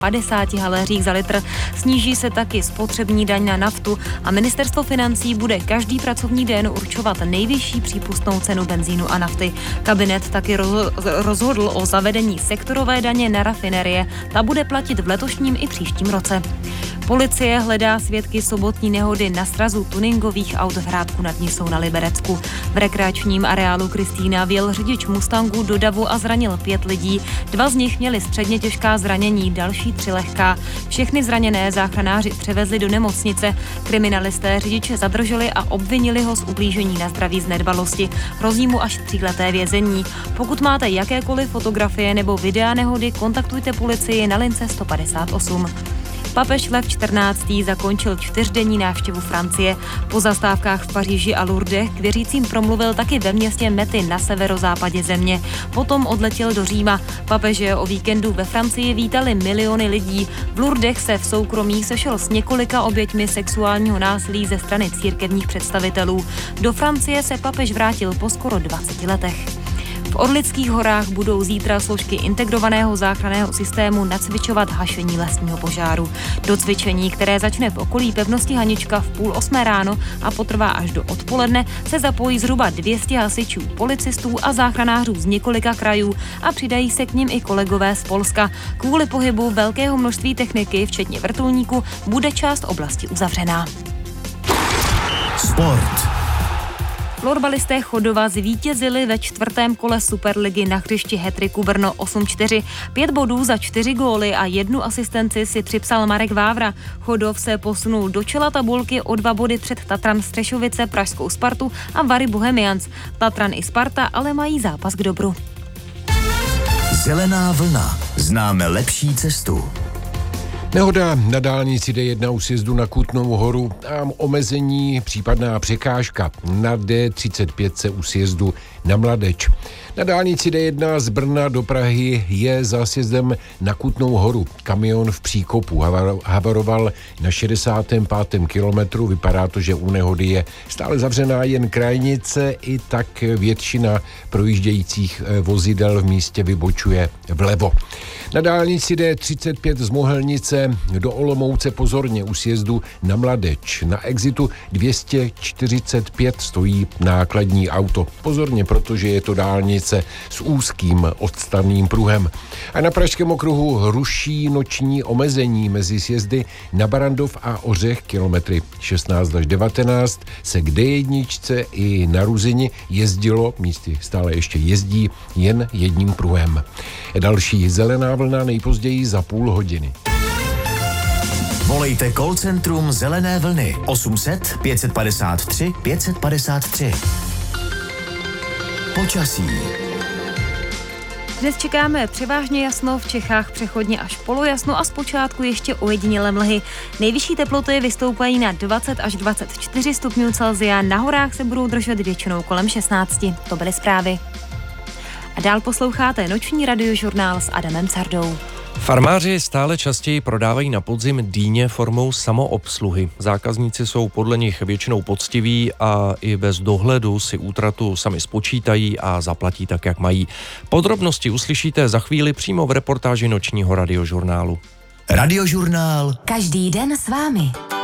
50 haléřích za litr. Sníží se taky spotřební daň na naftu a ministerstvo financí bude každý pracovní den určovat nejvyšší přípustnou cenu benzínu a nafty. Kabinet taky rozhodl o zavedení sektorové daně na rafinerie. Ta bude platit v letošním i příštím roce. Policie hledá svědky sobotní nehody na srazu tuningových aut v Hrádku nad Nisou na Liberecku. V rekreačním areálu Kristýna vjel řidič Mustangu do davu a zranil 5 lidí. 2 z nich měli středně těžká zranění, další 3 lehká. Všechny zraněné záchranáři převezli do nemocnice. Kriminalisté řidiče zadrželi a obvinili ho z ublížení na zdraví z nedbalosti. Hrozí mu až 3leté vězení. Pokud máte jakékoliv fotografie nebo videa nehody, kontaktujte policii na lince 158. Papež Lev XIV. Zakončil 4denní návštěvu Francie. Po zastávkách v Paříži a Lourdech k věřícím promluvil taky ve městě Mety na severozápadě země. Potom odletěl do Říma. Papeže o víkendu ve Francii vítali miliony lidí. V Lourdech se v soukromí sešel s několika oběťmi sexuálního násilí ze strany církevních představitelů. Do Francie se papež vrátil po skoro 20 letech. V Orlických horách budou zítra složky integrovaného záchranného systému nacvičovat hašení lesního požáru. Do cvičení, které začne v okolí pevnosti Hanička v 7:30 ráno a potrvá až do odpoledne, se zapojí zhruba 200 hasičů, policistů a záchranářů z několika krajů a přidají se k nim i kolegové z Polska. Kvůli pohybu velkého množství techniky, včetně vrtulníků, bude část oblasti uzavřená. Sport. Florbalisté Chodova zvítězili ve 4. kole Superligy na hřišti Hattricku Brno 8-4. 5 bodů za 4 góly a 1 asistenci si připsal Marek Vávra. Chodov se posunul do čela tabulky o 2 body před Tatran Střešovice, pražskou Spartu a Vary Bohemians. Tatran i Sparta ale mají zápas k dobru. Zelená vlna. Známe lepší cestu. Nehoda na dálnici D1 u sjezdu na Kutnovou Horu a omezení, případná překážka na D35 u sjezdu na Mladeč. Na dálnici D1 z Brna do Prahy je za sjezdem na Kutnovou Horu. Kamion v příkopu havaroval na 65. kilometru. Vypadá to, že u nehody je stále zavřená jen krajnice, i tak většina projíždějících vozidel v místě vybočuje vlevo. Na dálnici D35 z Mohelnice do Olomouce pozorně u sjezdu na Mladeč. Na exitu 245 stojí nákladní auto. Pozorně, protože je to dálnice s úzkým odstavným pruhem. A na Pražském okruhu ruší noční omezení mezi sjezdy na Barandov a Ořech kilometry 16 až 19 se k D1 i na Ruzini jezdilo, místy stále ještě jezdí, jen jedním pruhem. Další zelená vlna nejpozději za půl hodiny. Volejte call centrum Zelené vlny 800 553 553. Počasí. Dnes čekáme převážně jasno, v Čechách přechodně až polojasno a zpočátku ještě ojedinělé mlhy. Nejvyšší teploty vystoupají na 20 až 24 stupňů Celsia, na horách se budou držet většinou kolem 16. To byly zprávy. A dál posloucháte noční radiožurnál s Adamem Cardou. Farmáři stále častěji prodávají na podzim dýně formou samoobsluhy. Zákazníci jsou podle nich většinou poctiví a i bez dohledu si útratu sami spočítají a zaplatí tak, jak mají. Podrobnosti uslyšíte za chvíli přímo v reportáži nočního radiožurnálu. Radiožurnál. Každý den s vámi.